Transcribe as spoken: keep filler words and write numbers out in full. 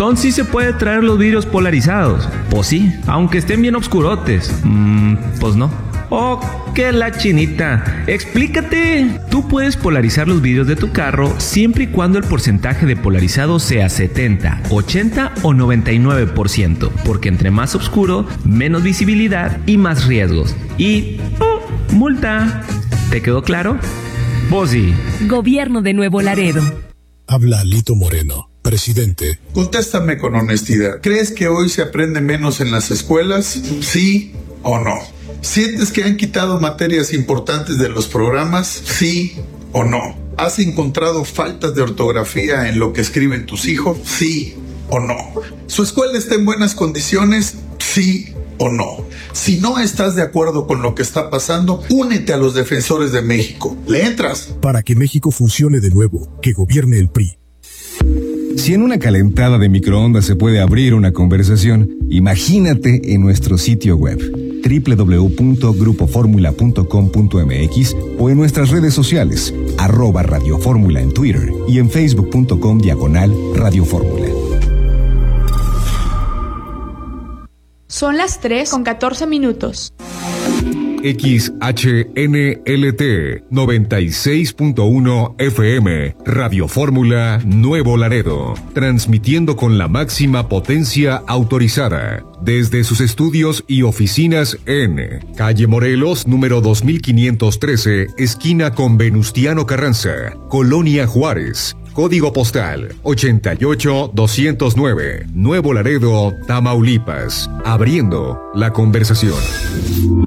entonces sí se puede traer los vidrios polarizados. Pues sí, aunque estén bien oscurotes. Mmm, pues no. Oh, que la chinita. Explícate. Tú puedes polarizar los vidrios de tu carro siempre y cuando el porcentaje de polarizado sea setenta, ochenta o noventa y nueve por ciento, porque entre más oscuro, menos visibilidad y más riesgos. Y oh, multa. ¿Te quedó claro? Pues sí. Gobierno de Nuevo Laredo. Habla Lito Moreno, presidente. Contéstame con honestidad. ¿Crees que hoy se aprende menos en las escuelas? ¿Sí o no? ¿Sientes que han quitado materias importantes de los programas? ¿Sí o no? ¿Has encontrado faltas de ortografía en lo que escriben tus hijos? ¿Sí o no? ¿Su escuela está en buenas condiciones? ¿Sí o no? Si no estás de acuerdo con lo que está pasando, únete a los defensores de México. ¿Le entras? Para que México funcione de nuevo, que gobierne el P R I. Si en una calentada de microondas se puede abrir una conversación, imagínate en nuestro sitio web doble u doble u doble u punto grupo fórmula punto com punto m x o en nuestras redes sociales, arroba Radio Fórmula en Twitter y en facebook punto com diagonal Radio Fórmula. Son las tres con catorce minutos. X H N L T noventa y seis punto uno F M, Radio Fórmula Nuevo Laredo, transmitiendo con la máxima potencia autorizada, desde sus estudios y oficinas en Calle Morelos, número dos mil quinientos trece, esquina con Venustiano Carranza, Colonia Juárez. Código postal ochenta y ocho doscientos nueve, Nuevo Laredo, Tamaulipas. Abriendo la conversación.